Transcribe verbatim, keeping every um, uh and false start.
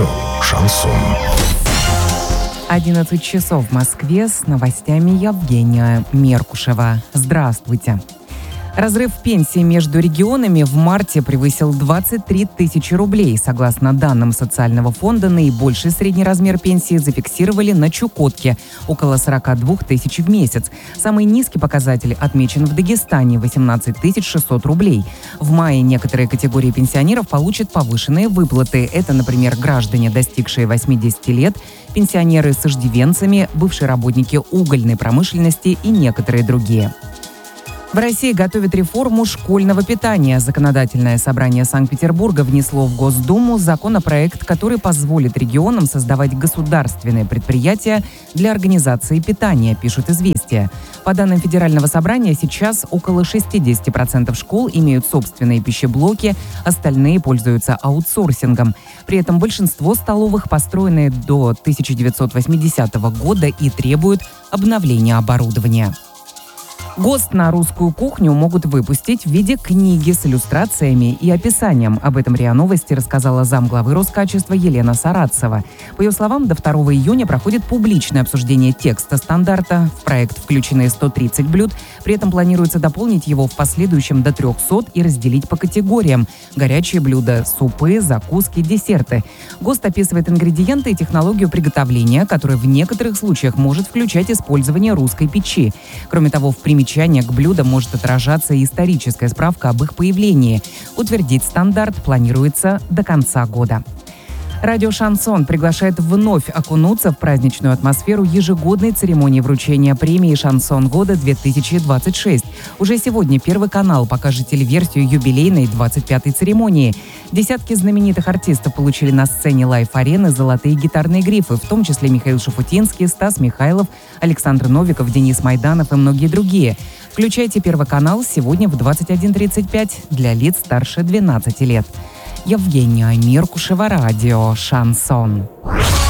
Радио «Шансон». одиннадцать часов в Москве, с новостями Евгения Меркушева. Здравствуйте. Разрыв пенсии между регионами в марте превысил двадцать три тысячи рублей. Согласно данным Социального фонда, наибольший средний размер пенсии зафиксировали на Чукотке – около сорок две тысячи в месяц. Самый низкий показатель отмечен в Дагестане – восемнадцать тысяч шестьсот рублей. В мае некоторые категории пенсионеров получат повышенные выплаты. Это, например, граждане, достигшие восьмидесяти лет, пенсионеры с иждивенцами, бывшие работники угольной промышленности и некоторые другие. В России готовят реформу школьного питания. Законодательное собрание Санкт-Петербурга внесло в Госдуму законопроект, который позволит регионам создавать государственные предприятия для организации питания, пишут «Известия». По данным Федерального собрания, сейчас около шестьдесят процентов школ имеют собственные пищеблоки, остальные пользуются аутсорсингом. При этом большинство столовых построены до тысяча девятьсот восьмидесятого года и требуют обновления оборудования. ГОСТ на русскую кухню могут выпустить в виде книги с иллюстрациями и описанием. Об этом РИА Новости рассказала замглавы Роскачества Елена Саратцева. По ее словам, до второго июня проходит публичное обсуждение текста стандарта. В проект включены сто тридцать блюд. При этом планируется дополнить его в последующем до трехсот и разделить по категориям: горячие блюда, супы, закуски, десерты. ГОСТ описывает ингредиенты и технологию приготовления, которая в некоторых случаях может включать использование русской печи. Кроме того, в примечании к блюдам может отражаться историческая справка об их появлении. Утвердить стандарт планируется до конца года. Радио «Шансон» приглашает вновь окунуться в праздничную атмосферу ежегодной церемонии вручения премии «Шансон года-две тысячи двадцать шесть». Уже сегодня Первый канал покажет телеверсию юбилейной двадцать пятой церемонии. Десятки знаменитых артистов получили на сцене лайв-арены золотые гитарные грифы, в том числе Михаил Шуфутинский, Стас Михайлов, Александр Новиков, Денис Майданов и многие другие. Включайте Первый канал сегодня в двадцать один тридцать пять для лиц старше двенадцати лет. Евгения Меркушева, радио «Шансон».